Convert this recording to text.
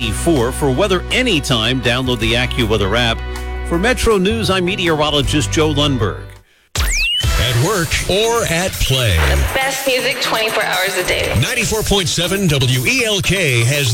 84. For weather anytime, download the AccuWeather app. For Metro News, I'm meteorologist Joe Lundberg. At work or at play. The best music 24 hours a day. 94.7 WELK has